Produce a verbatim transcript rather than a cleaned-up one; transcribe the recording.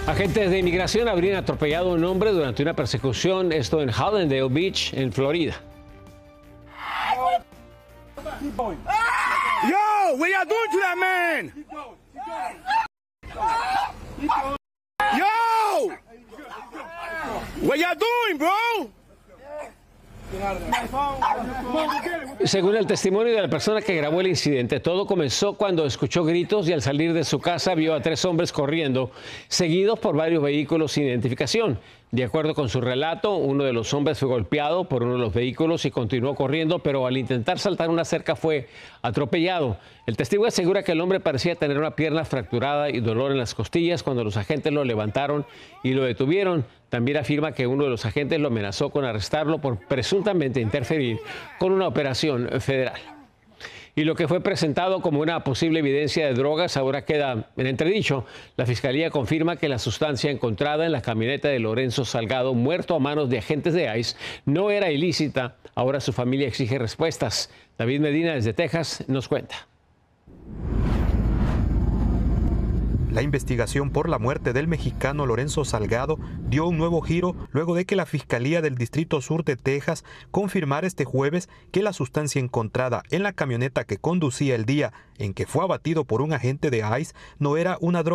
Agentes de inmigración habrían atropellado a un hombre durante una persecución, esto en Hallandale Beach, en Florida. Yo, what y'all doing to that man? Yo! What y'all doing, bro? Según el testimonio de la persona que grabó el incidente, todo comenzó cuando escuchó gritos y al salir de su casa vio a tres hombres corriendo, seguidos por varios vehículos sin identificación. De acuerdo con su relato, uno de los hombres fue golpeado por uno de los vehículos y continuó corriendo, pero al intentar saltar una cerca fue atropellado. El testigo asegura que el hombre parecía tener una pierna fracturada y dolor en las costillas cuando los agentes lo levantaron y lo detuvieron. También afirma que uno de los agentes lo amenazó con arrestarlo por presuntamente interferir con una operación federal. Y lo que fue presentado como una posible evidencia de drogas ahora queda en entredicho. La fiscalía confirma que la sustancia encontrada en la camioneta de Lorenzo Salgado, muerto a manos de agentes de ICE, no era ilícita. Ahora su familia exige respuestas. David Medina, desde Texas, nos cuenta. La investigación por la muerte del mexicano Lorenzo Salgado dio un nuevo giro luego de que la Fiscalía del Distrito Sur de Texas confirmara este jueves que la sustancia encontrada en la camioneta que conducía el día en que fue abatido por un agente de ICE no era una droga